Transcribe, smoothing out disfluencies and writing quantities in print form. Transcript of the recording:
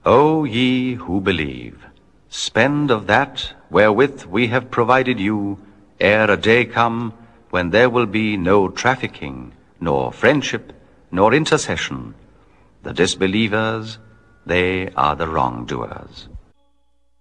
O ye who believe, spend of that wherewith we have provided you, ere a day come when there will be no trafficking, nor friendship, nor intercession. The disbelievers, they are the wrongdoers.